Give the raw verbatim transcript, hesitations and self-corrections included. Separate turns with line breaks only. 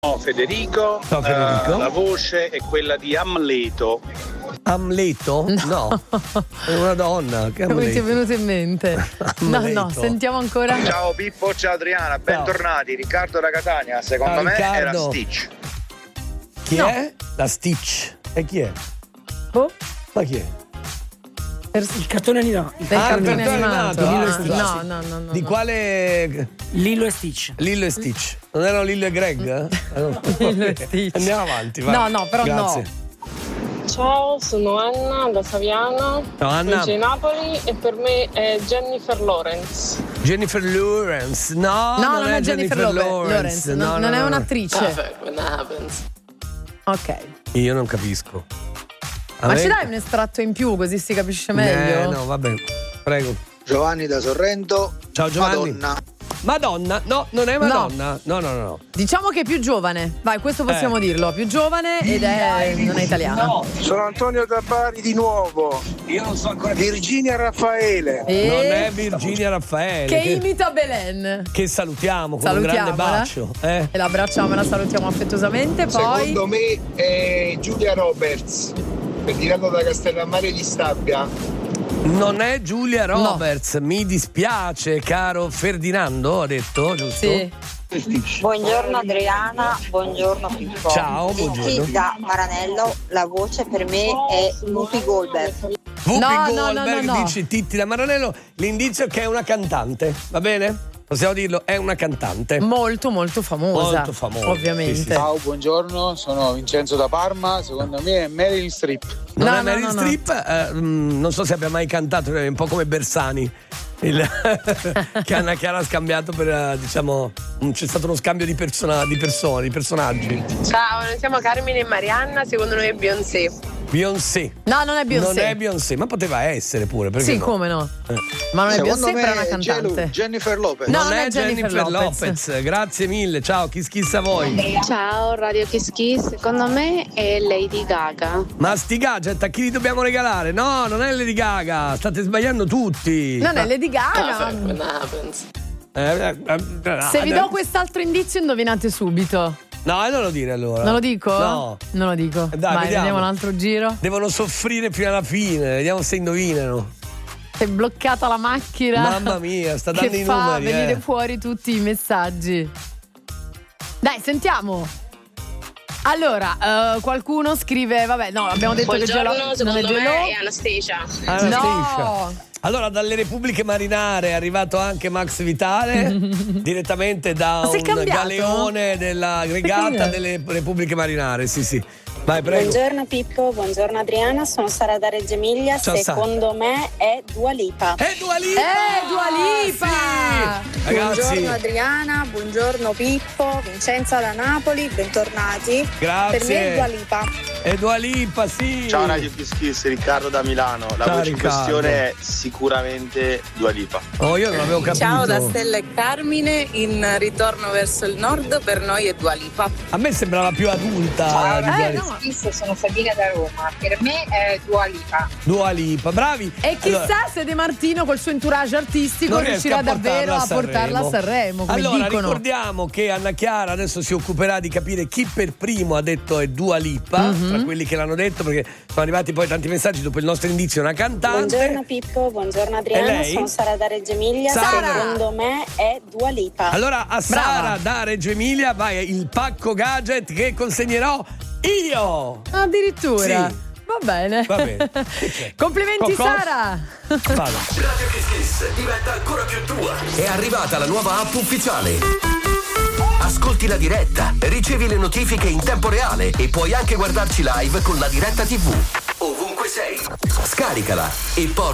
Federico,
Ciao Federico.
Uh, la voce è quella di Amleto.
Amleto? No, è una donna. Che
Come ti è venuto in mente? No, no, sentiamo ancora.
Ciao Pippo, ciao Adriana, bentornati. Riccardo da Catania, secondo
Ciao,
me
Riccardo.
era Stitch.
Chi
No.
è? La Stitch. E chi è?
Oh?
Ma chi è?
Il cartone animato.
Del
Ah, il
cartone
cartone
animato.
animato.
Ah,
Ah, scusa,
no,
sì.
no, no, no.
Di
no.
quale?
Lilo e Stitch.
Lillo e Stitch. Non erano Lillo e Greg?
Lillo e Stitch.
Andiamo avanti, vai.
No, no, però
Grazie.
no.
Ciao, sono Anna da Saviano,
Ciao, Anna.
provincia di Napoli, e per me è Jennifer Lawrence.
Jennifer Lawrence. No,
No,
non, è Jennifer,
Lope-
Lawrence.
non,
No,
non
no,
è
no.
un'attrice.
Perfect when that happens.
Ok.
Io non capisco. A
Ma
me-
ci dai un estratto in più così si capisce meglio?
Eh, no, vabbè. Prego.
Giovanni da Sorrento.
Ciao Giovanni.
Madonna.
Madonna, no, non è Madonna. No, no, no. no.
Diciamo che è più giovane. Vai, questo possiamo
Eh.
dirlo. Più giovane ed è non è italiana.
Sono Antonio da Bari di nuovo. Io non so ancora. Virginia Raffaele.
E
Non è Virginia Raffaele.
che
Che,
imita Belen.
che salutiamo con un grande
Salutiamola.
bacio. Eh?
E la abbracciamo e la salutiamo affettuosamente. Poi
Secondo me è Giulia Roberts, tirando da Castellammare di Stabia.
Non è Giulia Roberts, mi dispiace, caro Ferdinando, ha detto, giusto?
sì.
Buongiorno Adriana, buongiorno Pippo.
Ciao, buongiorno.
Titti da Maranello, la voce per me è Whoopi Goldberg.
Whoopi
No, no, no,
Goldberg
no, no.
dice Titti da Maranello, l'indizio è che è una cantante, va bene? Possiamo dirlo, è una cantante.
Molto molto famosa.
Molto famosa,
Ovviamente.
sì, sì.
Ciao, buongiorno, sono Vincenzo da Parma. Secondo me è Meryl Streep.
Non
No,
è
no,
Meryl
no, no.
Streep, eh, mm, non so se abbia mai cantato, è un po' come Bersani. Il che Anna Chiara ha scambiato per, eh, diciamo, mm, c'è stato uno scambio di, persona, di persone, di personaggi.
Ciao, noi siamo Carmine e Marianna, secondo noi è Beyoncé.
Beyoncé.
No, non è Beyoncé.
Non è Beyoncé, ma poteva essere pure, perché
Sì,
no?
come no?
Eh.
Ma non è
Secondo
Beyoncé,
me
però è una
è
cantante.
Gelu, Jennifer Lopez.
No,
non,
non
è
è Jennifer
Jennifer
Lopez.
Lopez. Grazie mille, ciao, chi schissa a voi?
Ciao Radio Kiss Kiss, secondo me è Lady Gaga.
Ma sti gadget a chi li dobbiamo regalare? No, non è Lady Gaga, state sbagliando tutti.
Non è Lady Gaga.
Perfect when that happens.
Eh, eh, eh,
Se vi
eh,
do quest'altro indizio, indovinate subito.
No, non lo dire allora.
Non lo dico?
No.
Non lo dico.
Eh, dai,
Vai,
vediamo.
vediamo un altro giro.
Devono soffrire fino alla fine, vediamo se indovinano.
È bloccata la macchina.
Mamma mia, sta dando
che
i
fa
numeri.
venire
eh.
fuori tutti i messaggi. Dai, sentiamo. Allora, eh, qualcuno scrive, vabbè, no, abbiamo detto che Gelo non è
secondo
Gelo.
me è Anastasia.
Anastasia.
No.
Allora, dalle Repubbliche Marinare è arrivato anche Max Vitale, direttamente da
Ma sei
un
cambiato?
galeone della regata
cambiato?
delle Repubbliche Marinare. Sì, sì. Vai, prego.
Buongiorno Pippo, buongiorno Adriana, sono Sara da Reggio Emilia,
Ciao,
secondo me è Dua Lipa.
È Dua Lipa!
Eh, Dua Lipa!
Sì! Ragazzi,
Buongiorno Adriana, buongiorno Pippo, Vincenza da Napoli, bentornati.
grazie.
Per me è Dua Lipa.
È Dua Lipa, sì.
Ciao Radio Kiss Kiss, Riccardo da Milano. La
Ciao,
voce in
Riccardo.
questione è sicuramente Dua Lipa.
Oh, io non avevo capito.
Ciao da Stella e Carmine, in ritorno verso il nord per noi è Dua Lipa.
A me sembrava più adulta. di Dua
eh,
Lipa.
no.
Sono Sabina da Roma, per me è Dua Lipa.
Dua Lipa, bravi.
E chissà
Allora,
se De Martino col suo entourage artistico
non
riuscirà
riesco a
davvero a portarla a Sanremo, come
allora
dicono.
ricordiamo che Anna Chiara adesso si occuperà di capire chi per primo ha detto è Dua Lipa,
Mhm.
tra quelli che l'hanno detto, perché sono arrivati poi tanti messaggi dopo il nostro indizio, una cantante.
Buongiorno Pippo, buongiorno
E
Adriana,
lei?
sono Sara da Reggio Emilia,
Sara.
secondo me è Dua Lipa.
Allora a Sara
Brava.
da Reggio Emilia vai il pacco gadget che consegnerò io.
Addirittura.
Sì.
Va bene.
Va bene. Che c'è?
Complimenti
Cocò?
Sara.
Vado.
Radio Kiss Kiss diventa ancora più tua. È arrivata la nuova app ufficiale. Ascolti la diretta, ricevi le notifiche in tempo reale e puoi anche guardarci live con la diretta tivù. Ovunque sei. Scaricala e porta